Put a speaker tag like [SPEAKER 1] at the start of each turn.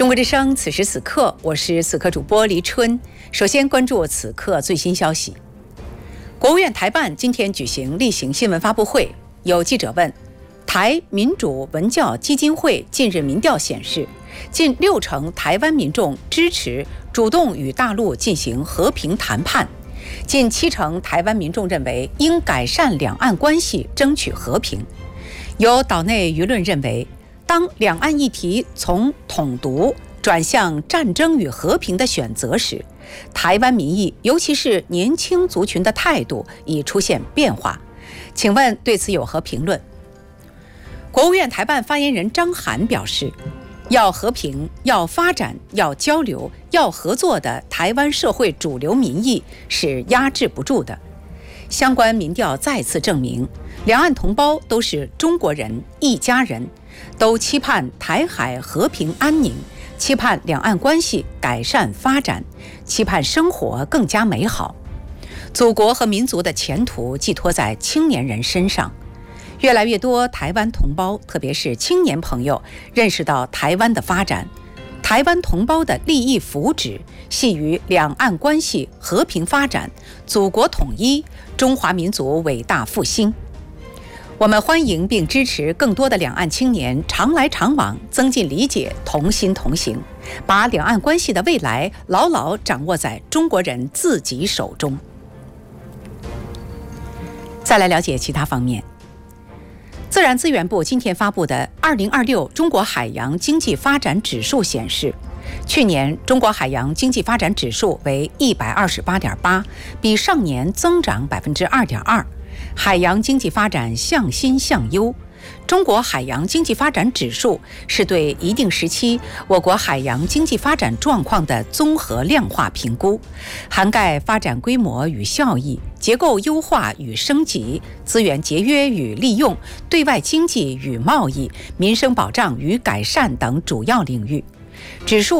[SPEAKER 1] 中国之声，此时此刻，我是此刻主播黎春。首先关注此刻最新消息。国务院台办今天举行例行新闻发布会，有记者问：台民主文教基金会近日民调显示，近60%台湾民众支持主动与大陆进行和平谈判，近70%台湾民众认为应改善两岸关系，争取和平。有岛内舆论认为，当两岸议题从统独转向战争与和平的选择时，台湾民意，尤其是年轻族群的态度已出现变化。请问对此有何评论？国务院台办发言人张涵表示，要和平、要发展、要交流、要合作的台湾社会主流民意是压制不住的。相关民调再次证明，两岸同胞都是中国人，一家人，都期盼台海和平安宁，期盼两岸关系改善发展，期盼生活更加美好。祖国和民族的前途寄托在青年人身上。越来越多台湾同胞，特别是青年朋友，认识到台湾的发展，台湾同胞的利益福祉系于两岸关系和平发展、祖国统一、中华民族伟大复兴。我们欢迎并支持更多的两岸青年常来常往，增进理解，同心同行，把两岸关系的未来牢牢掌握在中国人自己手中。再来了解其他方面。自然资源部今天发布的2026中国海洋经济发展指数显示，去年中国海洋经济发展指数为128.8，比上年增长2.2%。海洋经济发展向新向优。中国海洋经济发展指数是对一定时期我国海洋经济发展状况的综合量化评估，涵盖发展规模与效益、结构优化与升级、资源节约与利用、对外经济与贸易、民生保障与改善等主要领域。指数